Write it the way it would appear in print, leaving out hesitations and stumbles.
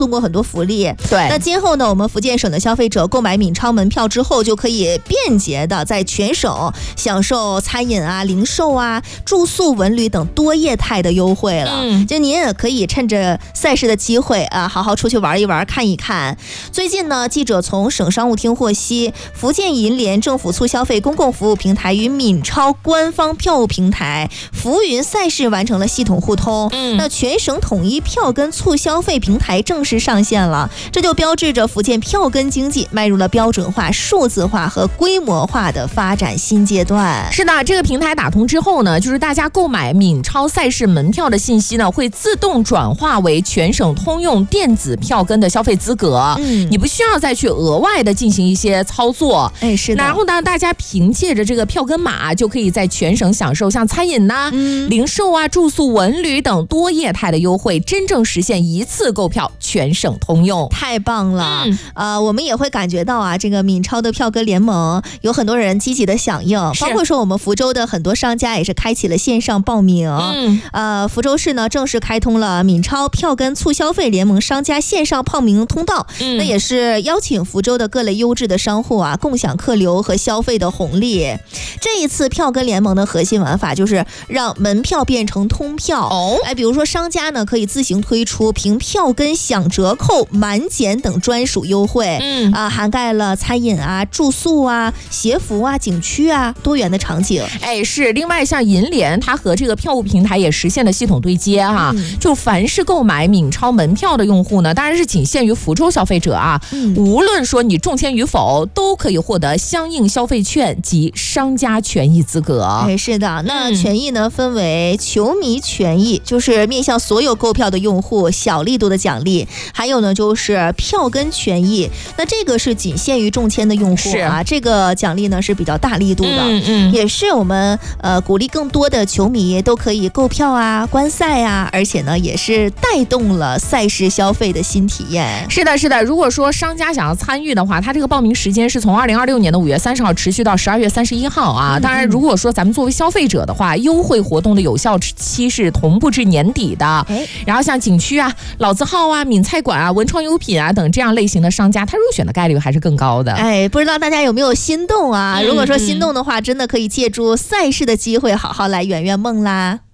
送过很多福利。 对， 那今后呢，我们福建省的消费者购买闽超门票之后，就可以便捷的在全省享受餐饮啊、零售啊、住宿、文旅等多业态的优惠了。就您也可以趁着赛事的机会啊，好好出去玩一玩、看一看。最近呢，记者从省商务厅获悉，福建银联政府促消费公共服务平台与闽超官方票务平台福云赛事完成了系统互通。那全省统一票根促消费平台正式上线了，这就标志着福建票根经济迈入了标准化、数字化和规模化的发展新阶段。 是的，这个平台打通之后呢，就是大家购买闽超赛事门票的信息呢，会自动转化为全省通用电子票根的消费资格。你不需要再去额外的进行一些操作。 是的。 然后呢，大家凭借着这个票根码，就可以在全省享受像餐饮呐、零售啊、住宿、文旅等多业态的优惠，真正实现一次购票全省通用。 太棒了。我们也会感觉到啊，这个闽超的票根联盟有很多人积极的响应，包括说我们福州的很多商家也是开启了线上报名。福州市呢正式开通了闽超票根促消费联盟商家线上报名通道。那也是邀请福州的各类优质的商户啊，共享客流和消费的红利。这一次票根联盟的核心玩法就是让门票变成通票。比如说商家呢可以自行推出凭票根享折扣、满减等专属优惠。涵盖了餐饮啊、住宿啊、鞋服啊、景区啊多元的场景。 是。另外像银联，它和这个票务平台也实现了系统对接哈。就凡是购买闽超门票的用户呢，当然是仅限于福州消费者啊。无论说你中签与否，都可以获得相应消费券及商家权益资格。 是的。那权益呢分为球迷权益，就是面向所有购票的用户小力度的奖励，还有呢就是票根权益，那这个是仅限于中签的用户啊，这个奖励呢是比较大力度的。也是我们鼓励更多的球迷都可以购票啊、观赛啊，而且呢也是带动了赛事消费的新体验。 是的，是的。如果说商家想要参与的话，它这个报名时间是从2026年的5月30号持续到12月31号啊。当然，如果说咱们作为消费者的话，优惠活动的有效期是同步至年底的。然后像景区啊、老字号啊、闽菜馆啊、文创优品啊等这样类型的商家，它入选的概率还是更高的。 不知道大家有没有心动啊？如果说心动的话，真的可以借助赛事的机会好好来圆圆梦啦。